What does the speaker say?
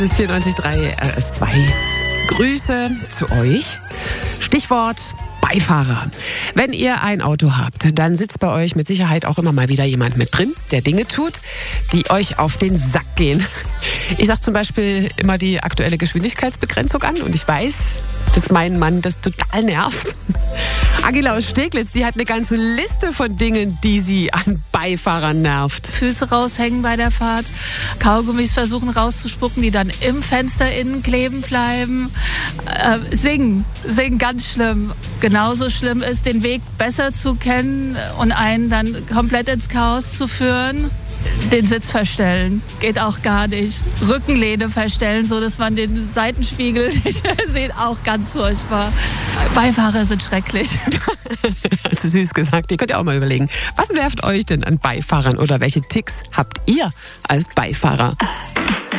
Das ist 94.3 RS2. Grüße zu euch. Stichwort Beifahrer. Wenn ihr ein Auto habt, dann sitzt bei euch mit Sicherheit auch immer mal wieder jemand mit drin, der Dinge tut, die euch auf den Sack gehen. Ich sage zum Beispiel immer die aktuelle Geschwindigkeitsbegrenzung an und ich weiß, dass mein Mann das total nervt. Angela aus Steglitz, die hat eine ganze Liste von Dingen, die sie an Beifahrern nervt. Füße raushängen bei der Fahrt, Kaugummis versuchen rauszuspucken, die dann im Fenster innen kleben bleiben. Singen, ganz schlimm. Genauso schlimm ist, den Weg besser zu kennen und einen dann komplett ins Chaos zu führen. Den Sitz verstellen, geht auch gar nicht. Rückenlehne verstellen, so dass man den Seitenspiegel nicht mehr sieht, auch ganz furchtbar. Beifahrer sind schrecklich. Also süß gesagt, ihr könnt ja auch mal überlegen, was nervt euch denn an Beifahrern oder welche Ticks habt ihr als Beifahrer?